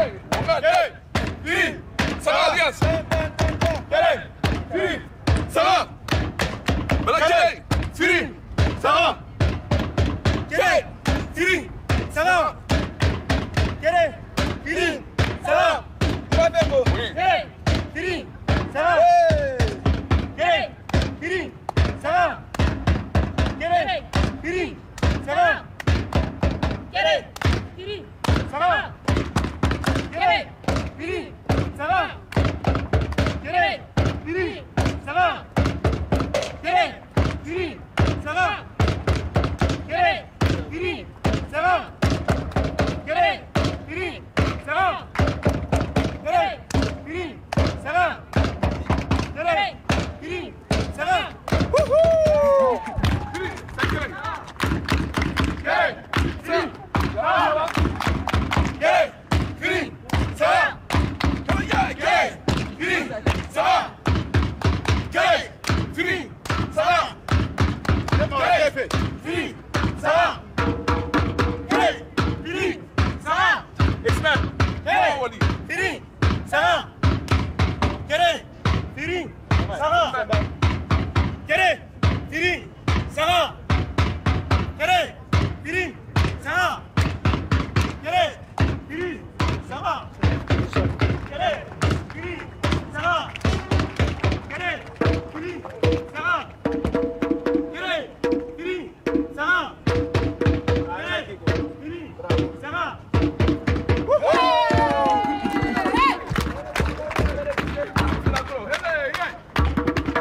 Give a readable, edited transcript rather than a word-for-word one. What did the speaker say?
Firi, Saga Alliance. Firi, Saga. Black Firi, Saga. Firi, Saga. Firi, Saga. Firi, Saga. Firi, Saga. Firi, Saga. Firi, Saga. Firi, Saga. Firi, Saga. Firi, Saga. Firi, Saga. Firi, Saga. Firi, Saga. Firi, Saga. Woohoo! Firi, Saga.